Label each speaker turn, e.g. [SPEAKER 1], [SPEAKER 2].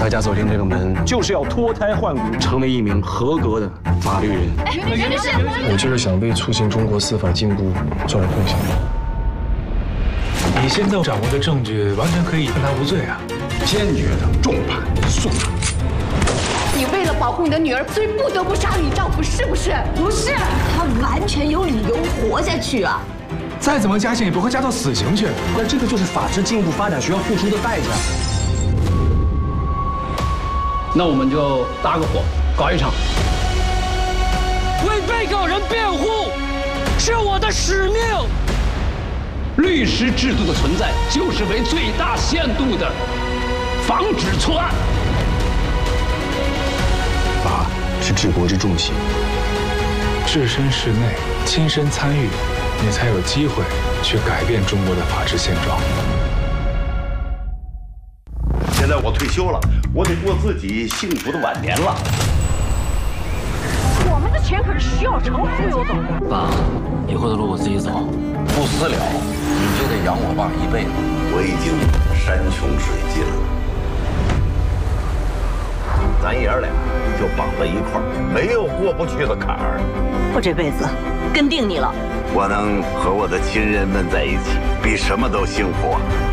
[SPEAKER 1] 大家走进这个门，就是要脱胎换骨，成为一名合格的法律人。
[SPEAKER 2] 我就是想为促进中国司法进步做点贡献。
[SPEAKER 3] 你现在掌握的证据完全可以判他无罪啊！
[SPEAKER 1] 坚决的重判肃处。
[SPEAKER 4] 你为了保护你的女儿，所以不得不杀了你丈夫，是不是？
[SPEAKER 5] 不是，他完全有理由活下去啊！
[SPEAKER 3] 再怎么加刑也不会加到死刑去。
[SPEAKER 1] 那这个就是法治进步发展需要付出的代价。那我们就搭个伙，搞一场。
[SPEAKER 6] 为被告人辩护是我的使命。律师制度的存在，就是为最大限度的防止错案。
[SPEAKER 1] 法是治国之重器，
[SPEAKER 3] 置身事内，亲身参与，你才有机会去改变中国的法治现状。
[SPEAKER 7] 现在我退休了，我得过自己幸福的晚年了。
[SPEAKER 4] 我们的钱可是徐小成忽悠走的。
[SPEAKER 6] 爸，以后的路我自己走，
[SPEAKER 7] 不私了，你就得养我爸一辈子。我已经山穷水尽了，咱爷儿俩就绑在一块儿，没有过不去的坎儿。
[SPEAKER 5] 我这辈子跟定你了。
[SPEAKER 7] 我能和我的亲人们在一起，比什么都幸福啊！